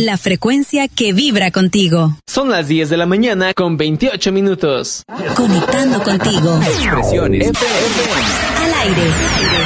la frecuencia que vibra contigo. Son las 10 de la mañana con 28 minutos. Conectando contigo. Expresiones. Al aire.